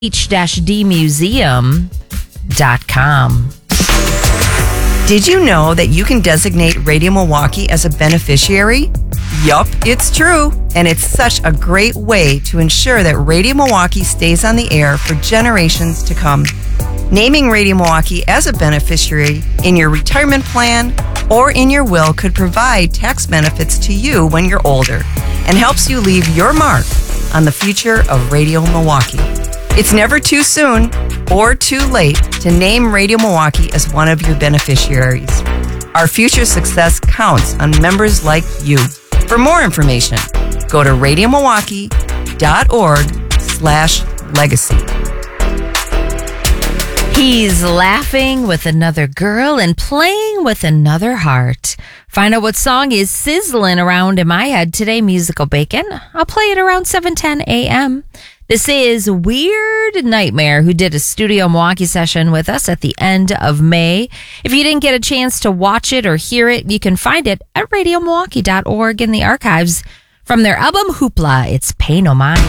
h-dmuseum.com. Did you know that you can designate Radio Milwaukee as a beneficiary? Yup, it's true. And it's such a great way to ensure that Radio Milwaukee stays on the air for generations to come. Naming Radio Milwaukee as a beneficiary in your retirement plan or in your will could provide tax benefits to you when you're older and helps you leave your mark on the future of Radio Milwaukee. It's never too soon or too late to name Radio Milwaukee as one of your beneficiaries. Our future success counts on members like you. For more information, go to radiomilwaukee.org/legacy. He's laughing with another girl and playing with another heart. Find out what song is sizzling around in my head today, Musical Bacon. I'll play it around 7:10 a.m. This is Weird Nightmare, who did a Studio Milwaukee session with us at the end of May. If you didn't get a chance to watch it or hear it, you can find it at radiomilwaukee.org in the archives. From their album Hoopla, it's Pay No Mind.